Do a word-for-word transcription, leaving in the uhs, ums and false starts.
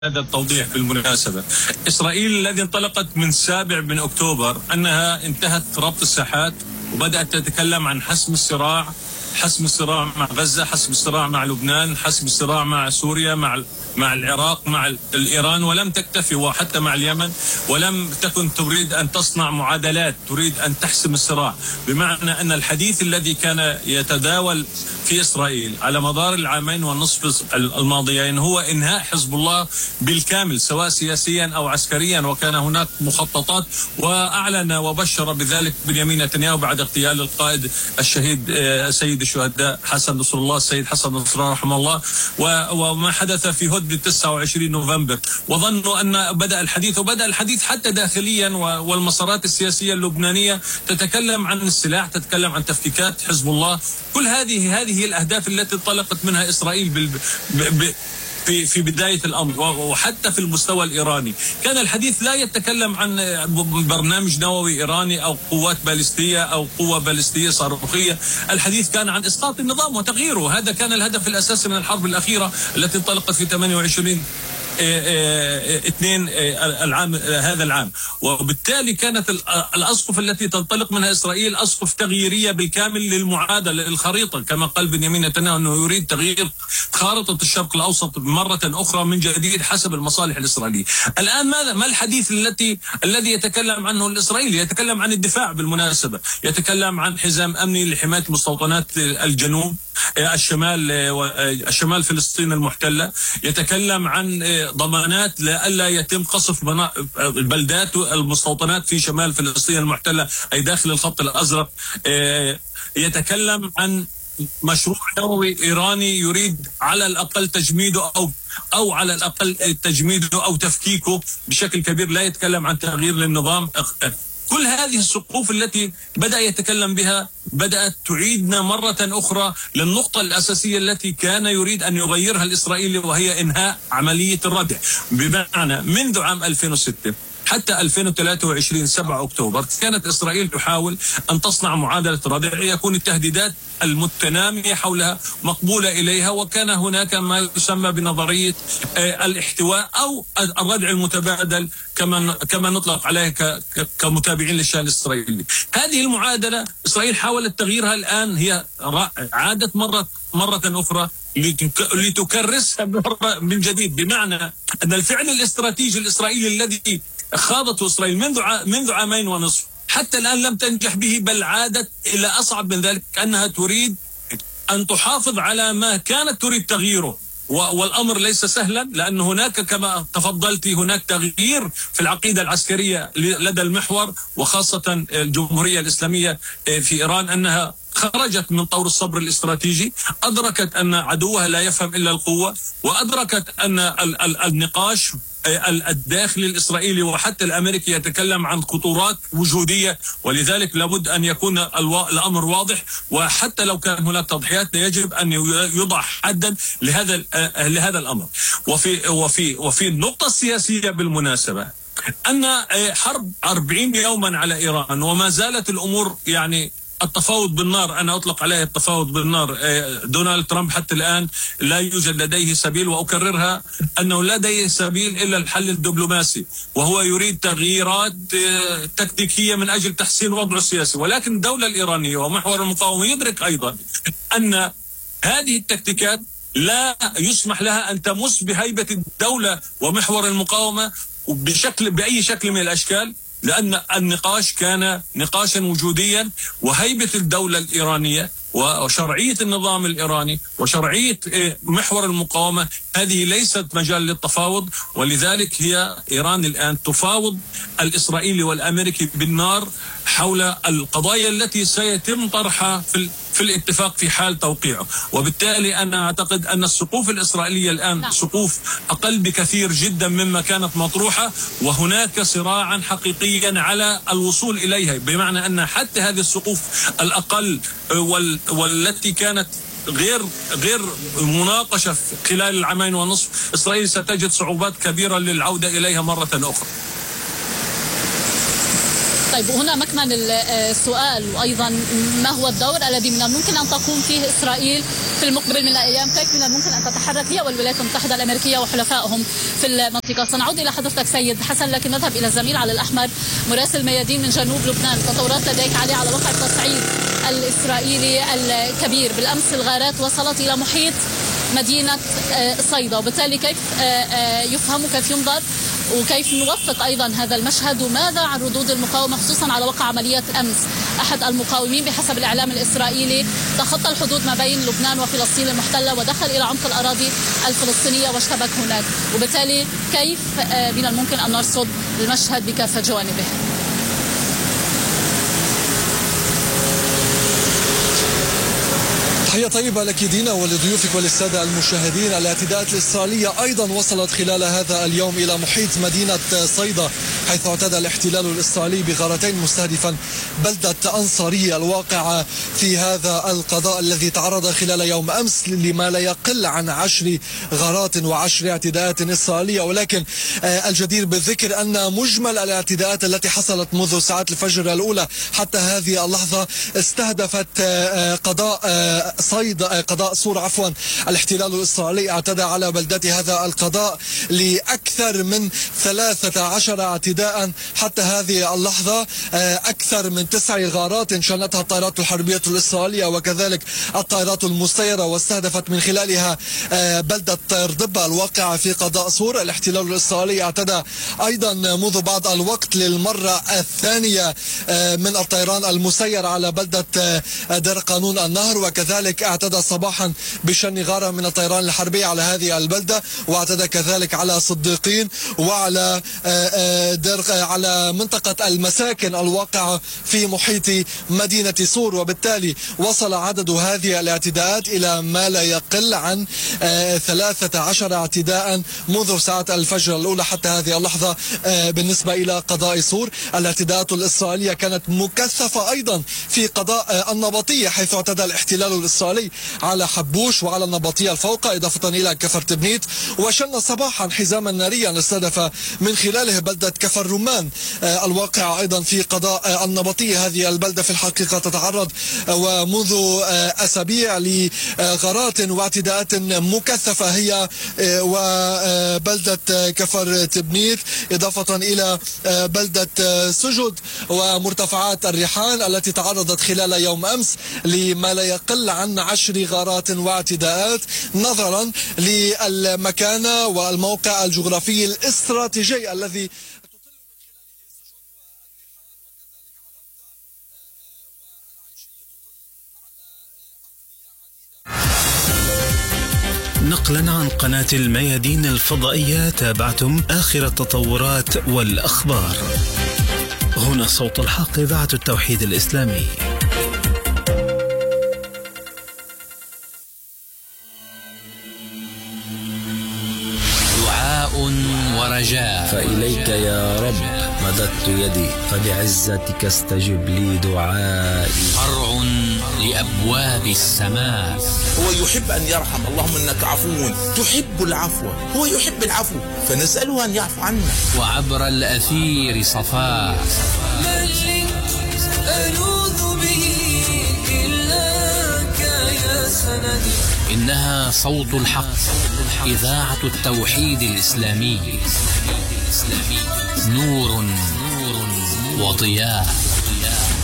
هذا التوضيح بالمناسبة. إسرائيل الذي انطلقت من سابع من أكتوبر أنها انتهت ربط الساحات وبدأت تتكلم عن حسم الصراع، حسم الصراع مع غزة، حسم الصراع مع لبنان، حسم الصراع مع سوريا، مع مع العراق، مع الإيران، ولم تكتفي وحتى مع اليمن، ولم تكن تريد أن تصنع معادلات، تريد أن تحسم الصراع. بمعنى أن الحديث الذي كان يتداول في إسرائيل على مدار العامين والنصف الماضيين هو إنهاء حزب الله بالكامل سواء سياسيا أو عسكريا، وكان هناك مخططات، وأعلن وبشر بذلك بنيامين نتنياهو بعد اغتيال القائد الشهيد سيد الشهداء حسن نصر الله السيد حسن نصر الله رحمه الله، وما حدث في هدنة تسعة وعشرين نوفمبر، وظنوا أن بدأ الحديث، وبدأ الحديث حتى داخليا، والمسارات السياسية اللبنانية تتكلم عن السلاح، تتكلم عن تفكيكات حزب الله. كل هذه هذه الأهداف التي انطلقت منها إسرائيل بال ب... في في بداية الأمر، وحتى في المستوى الإيراني كان الحديث لا يتكلم عن برنامج نووي إيراني أو قوات باليستية أو قوة باليستية صاروخية. الحديث كان عن إسقاط النظام وتغييره. هذا كان الهدف الأساسي من الحرب الأخيرة التي انطلقت في ثمانية وعشرين اثنين العام هذا العام. وبالتالي كانت الأسقف التي تنطلق منها إسرائيل أسقف تغييرية بالكامل للمعادلة للخريطة، كما قال بنيامين نتنياهو أنه يريد تغيير خارطة الشرق الأوسط مرة أخرى من جديد حسب المصالح الإسرائيلية. الآن ماذا ما الحديث التي الذي يتكلم عنه الإسرائيلي؟ يتكلم عن الدفاع بالمناسبة، يتكلم عن حزام أمني لحماية مستوطنات الجنوب الشمال الشمال فلسطين المحتلة، يتكلم عن ضمانات لألا يتم قصف البلدات والمستوطنات في شمال فلسطين المحتلة أي داخل الخط الأزرق، يتكلم عن مشروع نووي إيراني يريد على الأقل تجميده أو أو على الأقل تجميده أو تفكيكه بشكل كبير، لا يتكلم عن تغيير للنظام. كل هذه السقوف التي بدأ يتكلم بها بدأت تعيدنا مرة أخرى للنقطة الأساسية التي كان يريد أن يغيرها الإسرائيلي، وهي إنهاء عملية الردع. بمعنى منذ عام ألفين وستة حتى ألفين وثلاثة وعشرين سبعة أكتوبر كانت إسرائيل تحاول أن تصنع معادلة ردع يكون التهديدات المتنامية حولها مقبولة إليها، وكان هناك ما يسمى بنظرية الاحتواء أو الردع المتبادل كما كما نطلق عليه كمتابعين للشأن الإسرائيلي. هذه المعادلة إسرائيل حاولت تغييرها، الآن هي عادت مرة مرة أخرى لتكرسها من جديد، بمعنى أن الفعل الاستراتيجي الإسرائيلي الذي خاضته إسرائيل منذ منذ عامين ونصف حتى الآن لم تنجح به، بل عادت إلى أصعب من ذلك، أنها تريد أن تحافظ على ما كانت تريد تغييره. والأمر ليس سهلا، لأن هناك كما تفضلت هناك تغيير في العقيدة العسكرية لدى المحور وخاصة الجمهورية الإسلامية في إيران، أنها خرجت من طور الصبر الاستراتيجي، أدركت أن عدوها لا يفهم إلا القوة، وأدركت أن النقاش الداخلي الإسرائيلي وحتى الأمريكي يتكلم عن خطورات وجودية، ولذلك لابد أن يكون الأمر واضح، وحتى لو كان هناك تضحيات يجب أن يضع حدا لهذا لهذا الأمر. وفي وفي وفي النقطة السياسية بالمناسبة أن حرب أربعين يوما على إيران وما زالت الأمور يعني التفاوض بالنار، أنا أطلق عليه التفاوض بالنار. دونالد ترامب حتى الآن لا يوجد لديه سبيل، وأكررها أنه لا لديه سبيل إلا الحل الدبلوماسي، وهو يريد تغييرات تكتيكية من أجل تحسين وضعه السياسي. ولكن الدولة الإيرانية ومحور المقاومة يدرك أيضا أن هذه التكتيكات لا يسمح لها أن تمس بهيبة الدولة ومحور المقاومة بشكل بأي شكل من الأشكال، لأن النقاش كان نقاشا وجوديا، وهيبة الدولة الإيرانية وشرعية النظام الإيراني وشرعية محور المقاومة هذه ليست مجال للتفاوض. ولذلك هي إيران الآن تفاوض الإسرائيلي والأمريكي بالنار حول القضايا التي سيتم طرحها في في الاتفاق في حال توقيعه. وبالتالي أنا أعتقد أن السقوف الإسرائيلية الآن سقوف أقل بكثير جدا مما كانت مطروحة، وهناك صراعا حقيقيا على الوصول إليها، بمعنى أن حتى هذه السقوف الأقل وال والتي كانت غير غير مناقشة خلال العامين ونصف، إسرائيل ستجد صعوبات كبيرة للعودة إليها مرة أخرى. طيب هنا مكمن السؤال، وأيضا ما هو الدور الذي من الممكن أن تقوم فيه إسرائيل في المقبل من الأيام؟ كيف من الممكن أن تتحرك هي والولايات المتحدة الأمريكية وحلفائهم في المنطقة؟ سنعود إلى حضرتك سيد حسن، لكن نذهب إلى الزميل علي الأحمر مراسل ميادين من جنوب لبنان. تطورات لديك عليه على وقع التصعيد الإسرائيلي الكبير؟ بالأمس الغارات وصلت إلى محيط مدينة صيدا، وبالتالي كيف يفهم وكيف ينظر وكيف نوثق أيضا هذا المشهد؟ وماذا عن ردود المقاومة خصوصا على وقع عملية أمس؟ أحد المقاومين بحسب الإعلام الإسرائيلي تخطى الحدود ما بين لبنان وفلسطين المحتلة ودخل إلى عمق الأراضي الفلسطينية واشتبك هناك، وبالتالي كيف من الممكن أن نرصد المشهد بكافة جوانبه؟ تحية طيبة لك دينا ولضيوفك وللسادة المشاهدين. الاعتداءات الإسرائيلية أيضا وصلت خلال هذا اليوم إلى محيط مدينة صيدا، حيث اعتدى الاحتلال الإسرائيلي بغارتين مستهدفا بلدة أنصارية الواقعة في هذا القضاء الذي تعرض خلال يوم أمس لما لا يقل عن عشر غارات وعشر اعتداءات إسرائيلية. ولكن الجدير بالذكر أن مجمل الاعتداءات التي حصلت منذ ساعات الفجر الأولى حتى هذه اللحظة استهدفت قضاء صيدا قضاء صور عفوا. الاحتلال الإسرائيلي اعتدى على بلدة هذا القضاء لأكثر من ثلاثة عشر اعتداء حتى هذه اللحظة، أكثر من تسع غارات شنتها الطائرات الحربية الإسرائيلية وكذلك الطائرات المسيرة، واستهدفت من خلالها بلدة ردبة الواقعة في قضاء صور. الاحتلال الإسرائيلي اعتدى أيضا منذ بعض الوقت للمرة الثانية من الطيران المسير على بلدة دير قانون النهر، وكذلك اعتدى صباحا بشن غارة من الطيران الحربي على هذه البلدة، واعتدى كذلك على صديقين وعلى در على منطقة المساكن الواقعة في محيط مدينة صور. وبالتالي وصل عدد هذه الاعتداءات إلى ما لا يقل عن ثلاثة عشر اعتداء منذ ساعة الفجر الأولى حتى هذه اللحظة. بالنسبة إلى قضاء صور، الاعتداءات الإسرائيلية كانت مكثفة أيضا في قضاء النبطية، حيث اعتدى الاحتلال الإسرائيلي على حبوش وعلى النبطية الفوقة إضافة إلى كفر تبنيت، وشن صباحا حزاما ناريا استهدف من خلاله بلدة كفر رمان الواقع أيضا في قضاء النبطية. هذه البلدة في الحقيقة تتعرض ومنذ أسابيع لغارات واعتداءات مكثفة هي وبلدة كفر تبنيت إضافة إلى بلدة سجد ومرتفعات الريحان التي تعرضت خلال يوم أمس لما لا يقل عن عشر غارات واعتداءات، نظرا للمكانة والموقع الجغرافي الاستراتيجي الذي نقلا عن قناة الميادين الفضائية، تابعتم آخر التطورات والأخبار. هنا صوت الحق، إذاعة التوحيد الإسلامي. دعاء ورجاء، فإليك يا رب مددت يدي، فبعزتك استجب لي دعائي. فرع لأبواب السماء. هو يحب أن يرحم، اللهم إنك عفو تحب العفو، هو يحب العفو فنسأله أن يعفو عنا. وعبر الأثير صفاء، من ألوذ به إلاك يا سندي. إنها صوت الحق، إذاعة التوحيد الإسلامي. نور وضياء.